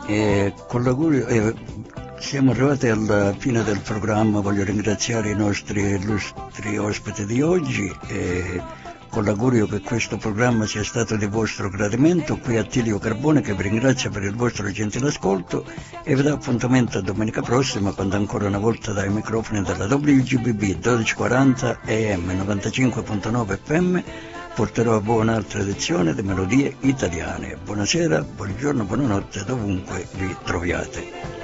Con l'augurio, siamo arrivati alla fine del programma, voglio ringraziare i nostri illustri ospiti di oggi e con l'augurio che questo programma sia stato di vostro gradimento. Qui Attilio Carbone che vi ringrazia per il vostro gentile ascolto e vi dà appuntamento a domenica prossima, quando ancora una volta dai microfoni della WGBB 1240 AM 95.9 FM porterò a voi un'altra edizione di Melodie Italiane. Buonasera, buongiorno, buonanotte dovunque vi troviate.